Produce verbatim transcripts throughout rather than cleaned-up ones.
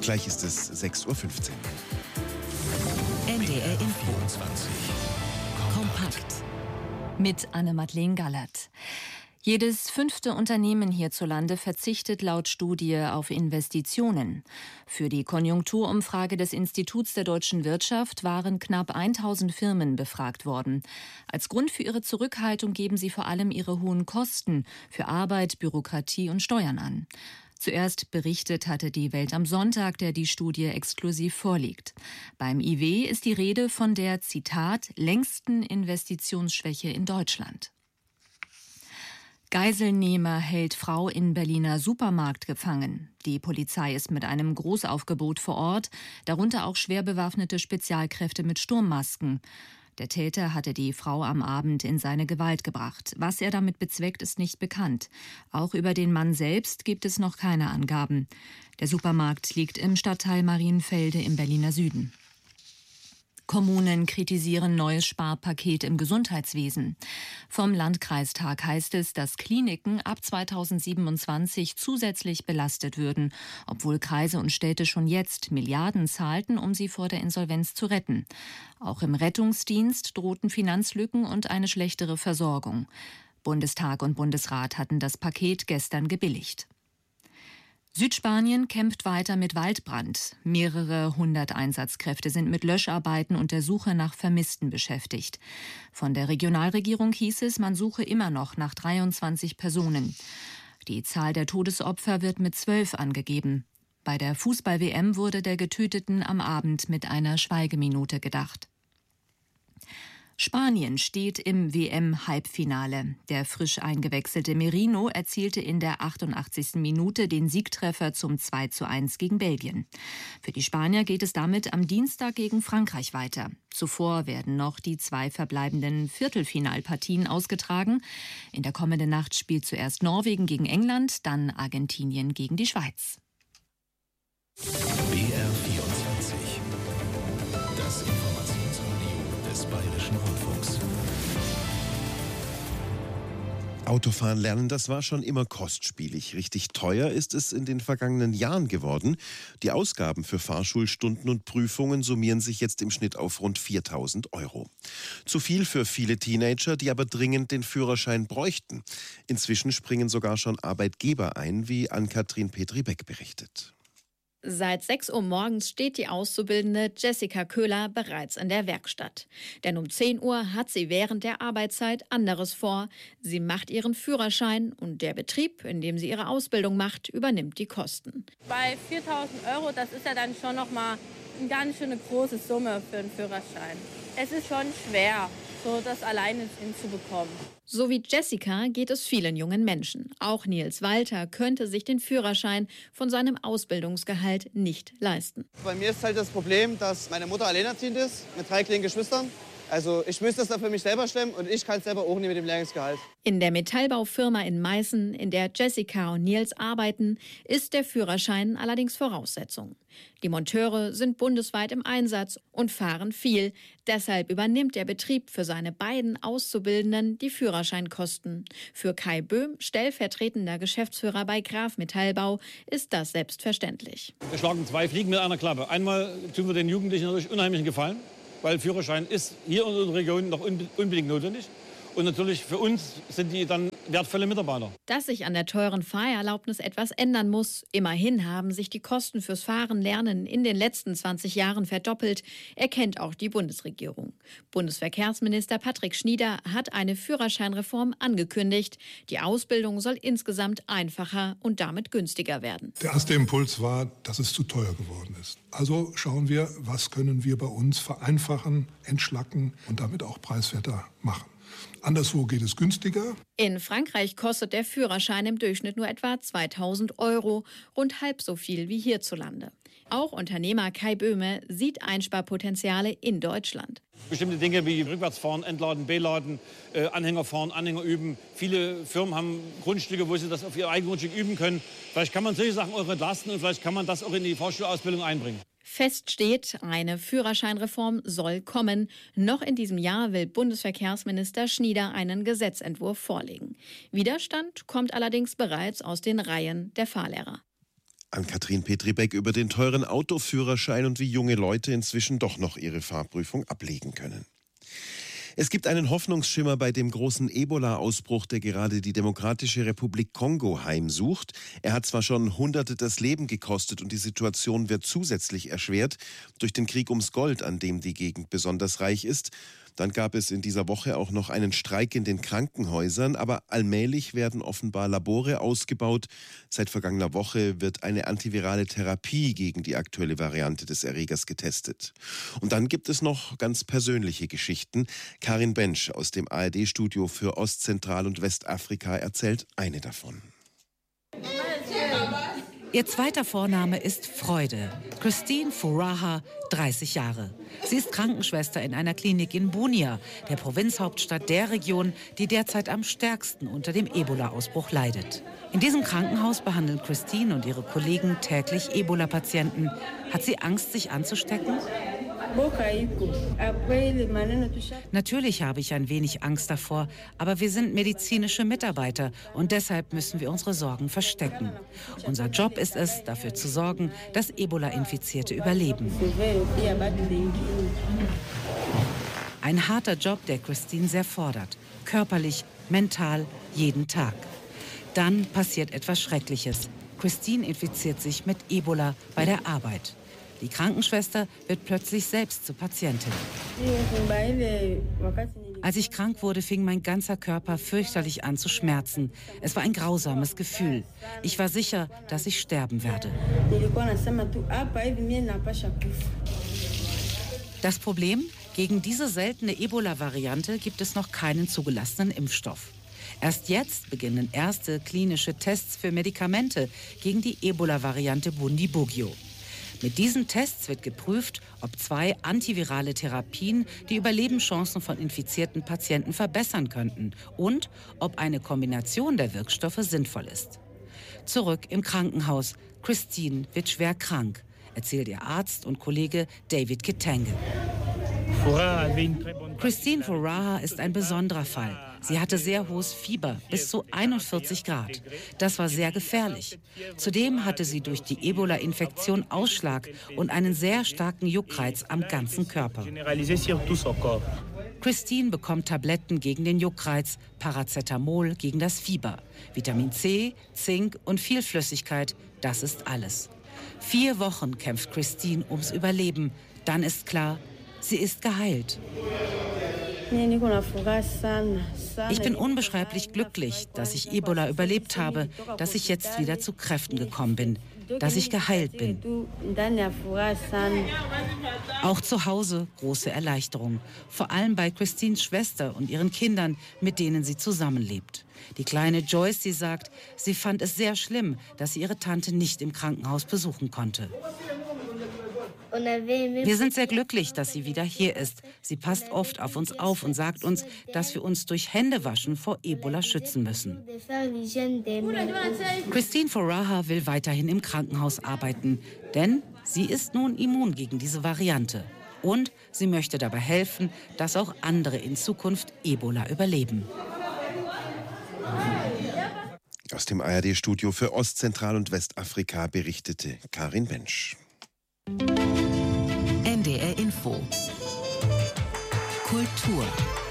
Gleich ist es sechs Uhr fünfzehn. N D R Info. vierundzwanzig. Kompakt. Mit Anne-Madeleine Gallert. Jedes fünfte Unternehmen hierzulande verzichtet laut Studie auf Investitionen. Für die Konjunkturumfrage des Instituts der deutschen Wirtschaft waren knapp tausend Firmen befragt worden. Als Grund für ihre Zurückhaltung geben sie vor allem ihre hohen Kosten für Arbeit, Bürokratie und Steuern an. Zuerst berichtet hatte die Welt am Sonntag, der die Studie exklusiv vorliegt. Beim I W ist die Rede von der, Zitat, längsten Investitionsschwäche in Deutschland. Geiselnehmer hält Frau in Berliner Supermarkt gefangen. Die Polizei ist mit einem Großaufgebot vor Ort, darunter auch schwer bewaffnete Spezialkräfte mit Sturmmasken. Der Täter hatte die Frau am Abend in seine Gewalt gebracht. Was er damit bezweckt, ist nicht bekannt. Auch über den Mann selbst gibt es noch keine Angaben. Der Supermarkt liegt im Stadtteil Marienfelde im Berliner Süden. Kommunen kritisieren neues Sparpaket im Gesundheitswesen. Vom Landkreistag heißt es, dass Kliniken ab zweitausendsiebenundzwanzig zusätzlich belastet würden, obwohl Kreise und Städte schon jetzt Milliarden zahlten, um sie vor der Insolvenz zu retten. Auch im Rettungsdienst drohten Finanzlücken und eine schlechtere Versorgung. Bundestag und Bundesrat hatten das Paket gestern gebilligt. Südspanien kämpft weiter mit Waldbrand. Mehrere hundert Einsatzkräfte sind mit Löscharbeiten und der Suche nach Vermissten beschäftigt. Von der Regionalregierung hieß es, man suche immer noch nach dreiundzwanzig Personen. Die Zahl der Todesopfer wird mit zwölf angegeben. Bei der Fußball-W M wurde der Getöteten am Abend mit einer Schweigeminute gedacht. Spanien steht im W M-Halbfinale. Der frisch eingewechselte Merino erzielte in der achtundachtzigsten Minute den Siegtreffer zum zwei zu eins gegen Belgien. Für die Spanier geht es damit am Dienstag gegen Frankreich weiter. Zuvor werden noch die zwei verbleibenden Viertelfinalpartien ausgetragen. In der kommenden Nacht spielt zuerst Norwegen gegen England, dann Argentinien gegen die Schweiz. B R vierundzwanzig. Das Informationsradio des Bayerischen Rundfunks. Autofahren lernen, das war schon immer kostspielig. Richtig teuer ist es in den vergangenen Jahren geworden. Die Ausgaben für Fahrschulstunden und Prüfungen summieren sich jetzt im Schnitt auf rund viertausend Euro. Zu viel für viele Teenager, die aber dringend den Führerschein bräuchten. Inzwischen springen sogar schon Arbeitgeber ein, wie Ann-Kathrin Petri-Beck berichtet. Seit sechs Uhr morgens steht die Auszubildende Jessica Köhler bereits in der Werkstatt. Denn um zehn Uhr hat sie während der Arbeitszeit anderes vor. Sie macht ihren Führerschein und der Betrieb, in dem sie ihre Ausbildung macht, übernimmt die Kosten. Bei viertausend Euro, das ist ja dann schon noch mal eine ganz schöne große Summe für einen Führerschein. Es ist schon schwer, so das alleine hinzubekommen. So wie Jessica geht es vielen jungen Menschen. Auch Nils Walter könnte sich den Führerschein von seinem Ausbildungsgehalt nicht leisten. Bei mir ist halt das Problem, dass meine Mutter alleinerziehend ist mit drei kleinen Geschwistern. Also ich müsste das dann für mich selber stemmen und ich kann es selber auch nicht mit dem Lehrlingsgehalt. In der Metallbaufirma in Meißen, in der Jessica und Nils arbeiten, ist der Führerschein allerdings Voraussetzung. Die Monteure sind bundesweit im Einsatz und fahren viel. Deshalb übernimmt der Betrieb für seine beiden Auszubildenden die Führerscheinkosten. Für Kai Böhm, stellvertretender Geschäftsführer bei Graf Metallbau, ist das selbstverständlich. Wir schlagen zwei Fliegen mit einer Klappe. Einmal tun wir den Jugendlichen natürlich unheimlichen Gefallen, weil Führerschein ist hier in unserer Region noch unbedingt notwendig. Und natürlich für uns sind die dann wertvolle Mitarbeiter. Dass sich an der teuren Fahrerlaubnis etwas ändern muss. Immerhin haben sich die Kosten fürs Fahren-Lernen in den letzten zwanzig Jahren verdoppelt, erkennt auch die Bundesregierung. Bundesverkehrsminister Patrick Schnieder hat eine Führerscheinreform angekündigt. Die Ausbildung soll insgesamt einfacher und damit günstiger werden. Der erste Impuls war, dass es zu teuer geworden ist. Also schauen wir, was können wir bei uns vereinfachen, entschlacken und damit auch preiswerter machen. Anderswo geht es günstiger. In Frankreich kostet der Führerschein im Durchschnitt nur etwa zweitausend Euro, rund halb so viel wie hierzulande. Auch Unternehmer Kai Böhme sieht Einsparpotenziale in Deutschland. Bestimmte Dinge wie Rückwärtsfahren, Entladen, Beladen, äh, Anhänger fahren, Anhänger üben. Viele Firmen haben Grundstücke, wo sie das auf ihr eigenes Grundstück üben können. Vielleicht kann man solche Sachen auch entlasten und vielleicht kann man das auch in die Fahrschulausbildung einbringen. Fest steht, eine Führerscheinreform soll kommen. Noch in diesem Jahr will Bundesverkehrsminister Schnieder einen Gesetzentwurf vorlegen. Widerstand kommt allerdings bereits aus den Reihen der Fahrlehrer. Ann-Kathrin Petribeck über den teuren Autoführerschein und wie junge Leute inzwischen doch noch ihre Fahrprüfung ablegen können. Es gibt einen Hoffnungsschimmer bei dem großen Ebola-Ausbruch, der gerade die Demokratische Republik Kongo heimsucht. Er hat zwar schon Hunderte das Leben gekostet und die Situation wird zusätzlich erschwert durch den Krieg ums Gold, an dem die Gegend besonders reich ist. Dann gab es in dieser Woche auch noch einen Streik in den Krankenhäusern, aber allmählich werden offenbar Labore ausgebaut. Seit vergangener Woche wird eine antivirale Therapie gegen die aktuelle Variante des Erregers getestet. Und dann gibt es noch ganz persönliche Geschichten. Karin Bensch aus dem A R D-Studio für Ost-, Zentral- und Westafrika erzählt eine davon. Ihr zweiter Vorname ist Freude. Christine Furaha, dreißig Jahre. Sie ist Krankenschwester in einer Klinik in Bunia, der Provinzhauptstadt der Region, die derzeit am stärksten unter dem Ebola-Ausbruch leidet. In diesem Krankenhaus behandeln Christine und ihre Kollegen täglich Ebola-Patienten. Hat sie Angst, sich anzustecken? Natürlich habe ich ein wenig Angst davor, aber wir sind medizinische Mitarbeiter und deshalb müssen wir unsere Sorgen verstecken. Unser Job ist es, dafür zu sorgen, dass Ebola-Infizierte überleben. Ein harter Job, der Christine sehr fordert. Körperlich, mental, jeden Tag. Dann passiert etwas Schreckliches. Christine infiziert sich mit Ebola bei der Arbeit. Die Krankenschwester wird plötzlich selbst zur Patientin. Als ich krank wurde, fing mein ganzer Körper fürchterlich an zu schmerzen. Es war ein grausames Gefühl. Ich war sicher, dass ich sterben werde. Das Problem? Gegen diese seltene Ebola-Variante gibt es noch keinen zugelassenen Impfstoff. Erst jetzt beginnen erste klinische Tests für Medikamente gegen die Ebola-Variante Bundibugyo. Mit diesen Tests wird geprüft, ob zwei antivirale Therapien die Überlebenschancen von infizierten Patienten verbessern könnten und ob eine Kombination der Wirkstoffe sinnvoll ist. Zurück im Krankenhaus. Christine wird schwer krank, erzählt ihr Arzt und Kollege David Kitenge. Christine Furaha ist ein besonderer Fall. Sie hatte sehr hohes Fieber, bis zu einundvierzig Grad. Das war sehr gefährlich. Zudem hatte sie durch die Ebola-Infektion Ausschlag und einen sehr starken Juckreiz am ganzen Körper. Christine bekommt Tabletten gegen den Juckreiz, Paracetamol gegen das Fieber, Vitamin C, Zink und viel Flüssigkeit, das ist alles. Vier Wochen kämpft Christine ums Überleben. Dann ist klar, sie ist geheilt. Ich bin unbeschreiblich glücklich, dass ich Ebola überlebt habe, dass ich jetzt wieder zu Kräften gekommen bin, dass ich geheilt bin. Auch zu Hause große Erleichterung, vor allem bei Christines Schwester und ihren Kindern, mit denen sie zusammenlebt. Die kleine Joyce, sie sagt, sie fand es sehr schlimm, dass sie ihre Tante nicht im Krankenhaus besuchen konnte. Wir sind sehr glücklich, dass sie wieder hier ist. Sie passt oft auf uns auf und sagt uns, dass wir uns durch Händewaschen vor Ebola schützen müssen. Christine Furaha will weiterhin im Krankenhaus arbeiten, denn sie ist nun immun gegen diese Variante. Und sie möchte dabei helfen, dass auch andere in Zukunft Ebola überleben. Aus dem A R D-Studio für Ost-, Zentral- und Westafrika berichtete Karin Bensch. N D R Info. Kultur.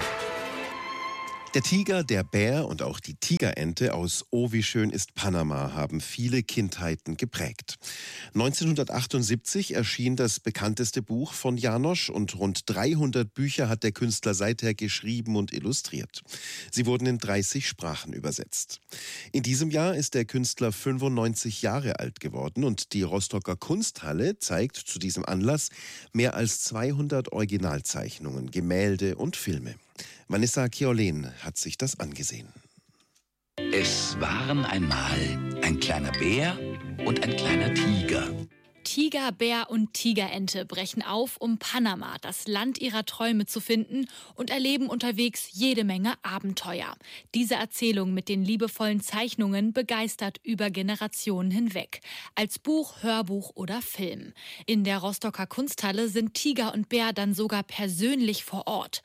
Der Tiger, der Bär und auch die Tigerente aus Oh, wie schön ist Panama haben viele Kindheiten geprägt. neunzehnhundertachtundsiebzig erschien das bekannteste Buch von János und rund dreihundert Bücher hat der Künstler seither geschrieben und illustriert. Sie wurden in dreißig Sprachen übersetzt. In diesem Jahr ist der Künstler fünfundneunzig Jahre alt geworden und die Rostocker Kunsthalle zeigt zu diesem Anlass mehr als zweihundert Originalzeichnungen, Gemälde und Filme. Vanessa Kiolen hat sich das angesehen. Es waren einmal ein kleiner Bär und ein kleiner Tiger. Tiger, Bär und Tigerente brechen auf, um Panama, das Land ihrer Träume, zu finden und erleben unterwegs jede Menge Abenteuer. Diese Erzählung mit den liebevollen Zeichnungen begeistert über Generationen hinweg. Als Buch, Hörbuch oder Film. In der Rostocker Kunsthalle sind Tiger und Bär dann sogar persönlich vor Ort.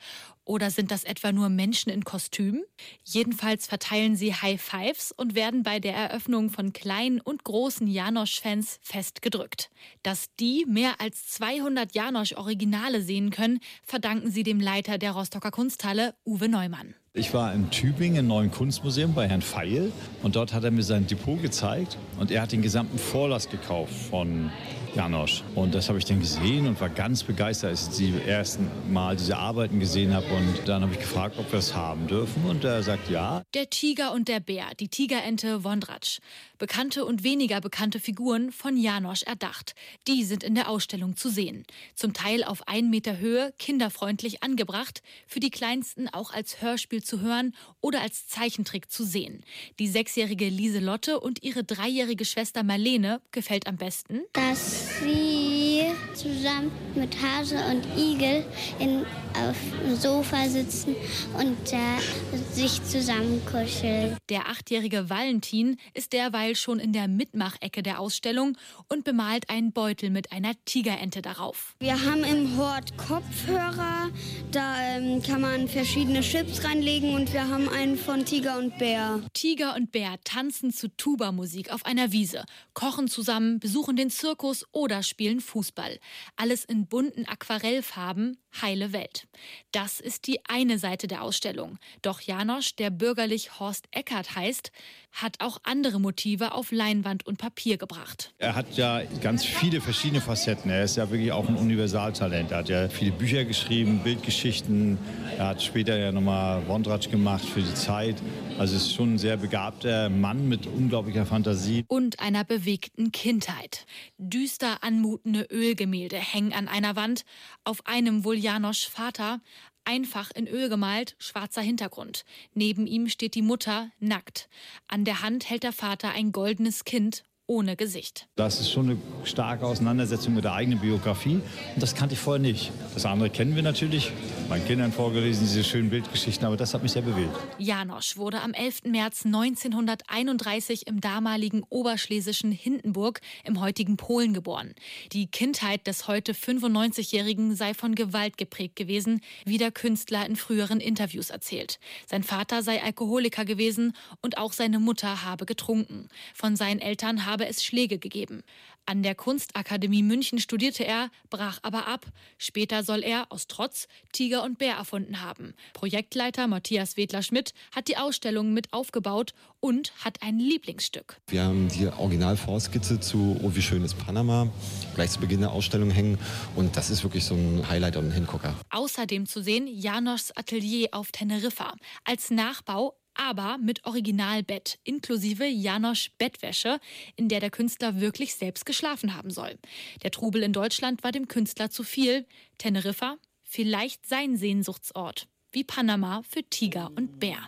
Oder sind das etwa nur Menschen in Kostümen? Jedenfalls verteilen sie High Fives und werden bei der Eröffnung von kleinen und großen Janosch-Fans fest gedrückt. Dass die mehr als zweihundert Janosch-Originale sehen können, verdanken sie dem Leiter der Rostocker Kunsthalle, Uwe Neumann. Ich war in Tübingen im Neuen Kunstmuseum bei Herrn Feil und dort hat er mir sein Depot gezeigt und er hat den gesamten Vorlass gekauft von Janosch. Und das habe ich dann gesehen und war ganz begeistert, als ich die ersten Mal diese Arbeiten gesehen habe. Und dann habe ich gefragt, ob wir es haben dürfen und er sagt ja. Der Tiger und der Bär, die Tigerente Wondratsch. Bekannte und weniger bekannte Figuren von Janosch erdacht. Die sind in der Ausstellung zu sehen. Zum Teil auf einen Meter Höhe, kinderfreundlich angebracht, für die Kleinsten auch als Hörspiel zu hören oder als Zeichentrick zu sehen. Die sechsjährige Lieselotte und ihre dreijährige Schwester Marlene gefällt am besten, dass sie zusammen mit Hase und Igel in, auf dem Sofa sitzen und äh, sich zusammen kuscheln. Der achtjährige Valentin ist derweil schon in der Mitmachecke der Ausstellung und bemalt einen Beutel mit einer Tigerente darauf. Wir haben im Hort Kopfhörer, da ähm, kann man verschiedene Chips reinlegen und wir haben einen von Tiger und Bär. Tiger und Bär tanzen zu Tuba-Musik auf einer Wiese, kochen zusammen, besuchen den Zirkus oder spielen Fußball. Alles in bunten Aquarellfarben, heile Welt. Das ist die eine Seite der Ausstellung. Doch Janosch, der bürgerlich Horst Eckert heißt, hat auch andere Motive auf Leinwand und Papier gebracht. Er hat ja ganz viele verschiedene Facetten. Er ist ja wirklich auch ein Universaltalent. Er hat ja viele Bücher geschrieben, Bildgeschichten. Er hat später ja nochmal Wondratsch gemacht für die Zeit. Also es ist schon ein sehr begabter Mann mit unglaublicher Fantasie. Und einer bewegten Kindheit. Düster anmutende Ölgemälde hängen an einer Wand. Auf einem wohl Janosch Vater. Einfach in Öl gemalt, schwarzer Hintergrund. Neben ihm steht die Mutter nackt. An der Hand hält der Vater ein goldenes Kind ohne Gesicht. Das ist schon eine starke Auseinandersetzung mit der eigenen Biografie. Und das kannte ich vorher nicht. Das andere kennen wir natürlich. Meinen Kindern vorgelesen, diese schönen Bildgeschichten. Aber das hat mich sehr bewegt. Janosch wurde am elften März neunzehnhunderteinunddreißig im damaligen oberschlesischen Hindenburg im heutigen Polen geboren. Die Kindheit des heute fünfundneunzigjährigen sei von Gewalt geprägt gewesen, wie der Künstler in früheren Interviews erzählt. Sein Vater sei Alkoholiker gewesen und auch seine Mutter habe getrunken. Von seinen Eltern habe es Schläge gegeben. An der Kunstakademie München studierte er, brach aber ab. Später soll er aus Trotz Tiger und Bär erfunden haben. Projektleiter Matthias Wedler-Schmidt hat die Ausstellung mit aufgebaut und hat ein Lieblingsstück. Wir haben die Originalvorskizze zu Oh, wie schön ist Panama gleich zu Beginn der Ausstellung hängen. Und das ist wirklich so ein Highlight und ein Hingucker. Außerdem zu sehen Janoschs Atelier auf Teneriffa als Nachbau, aber mit Originalbett, inklusive Janosch Bettwäsche, in der der Künstler wirklich selbst geschlafen haben soll. Der Trubel in Deutschland war dem Künstler zu viel. Teneriffa, vielleicht sein Sehnsuchtsort, wie Panama für Tiger und Bär.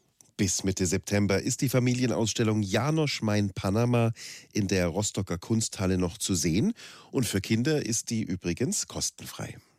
Bis Mitte September ist die Familienausstellung Janosch mein Panama in der Rostocker Kunsthalle noch zu sehen. Und für Kinder ist die übrigens kostenfrei.